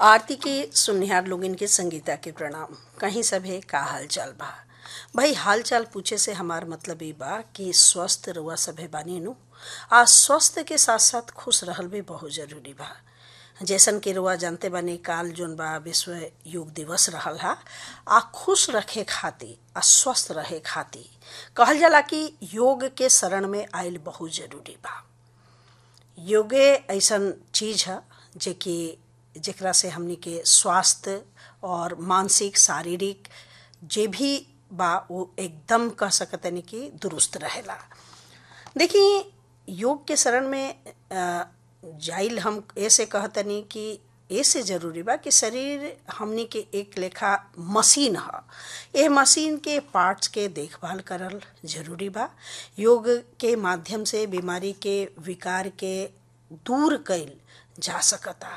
आरती के सुननिहार लोगन के संगीता के प्रणाम। कहीं सभे का हाल चाल बा। भाई हाल चाल पूछे से हमार मतलब ये बा कि स्वस्थ रुआ सभे बानी नु। आ स्वस्थ के साथ साथ खुश रहल भी बहुत जरूरी बा। जैसन कि रुआ जानते बानी काल जोन बा विश्व योग दिवस रहल हा। आ खुश रखे खातिर आ स्वस्थ रहे खातिर कहल जाला कि योग के शरण में आइल बहुत जरूरी बा। योगे ऐसन चीज है जेकरा से हमनी के स्वास्थ्य और मानसिक शारीरिक जे भी बा वो एकदम कह सकतनी कि दुरुस्त रहेला। देखिए योग के शरण में जाइल हम ऐसे कहतनी कि ऐसे जरूरी बा कि शरीर हमनी के एक लेखा मशीन है। यह मशीन के पार्ट्स के देखभाल करल जरूरी बा। योग के माध्यम से बीमारी के विकार के दूर कइल जा सकता।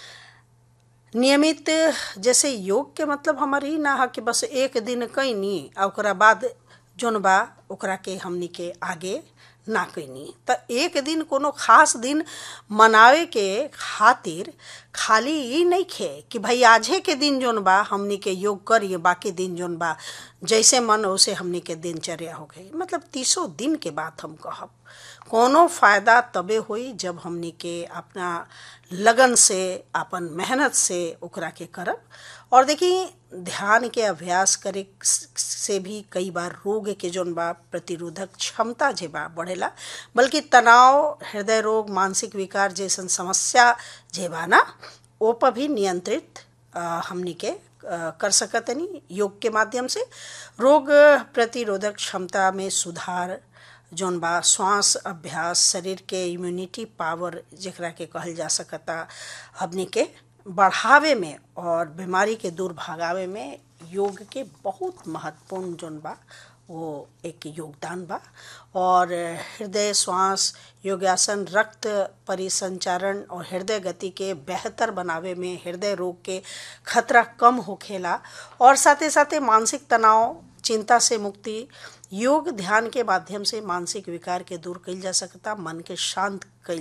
नियमित जैसे योग के मतलब हमारी ही ना है कि बस एक दिन कईनी और ओकरा बाद जोन बा ओकरा के हमनी के आगे ना कईनी। तो एक दिन कोनो खास दिन मनावे के खातिर खाली ये नहीं खे कि भाई आजे के दिन जोन बा हमनी के योग करिए, बाकी दिन जोन बा जैसे मन वैसे हमनी के दिनचर्या हो गई। मतलब 30 दिन के बाद हम कहब कोनो फायदा तबे होई जब हमनी के अपना लगन से अपन मेहनत से ओकरा के करब। और देखिए ध्यान के अभ्यास करे से भी कई बार रोग के जोन बा प्रतिरोधक क्षमता जे बा बढ़ेला, बल्कि तनाव, हृदय रोग, मानसिक विकार जैसन समस्या जे बा ना वो पर भी नियंत्रित हमनी के कर सकतनी। योग के माध्यम से रोग प्रतिरोधक क्षमता में सुधार जोन बा, श्वास अभ्यास, शरीर के इम्यूनिटी पावर जेकरा के कहल जा सकता हमनी के बढ़ावे में और बीमारी के दूर भगावे में योग के बहुत महत्वपूर्ण जोन बा वो एक योगदान बा। और हृदय श्वास योगासन रक्त परिसंचारण और हृदय गति के बेहतर बनावे में हृदय रोग के खतरा कम होखेला। और साथे साथे मानसिक तनाव, चिंता से मुक्ति योग ध्यान के माध्यम से मानसिक विकार के दूर कइल जा सकता, मन के शांत कइल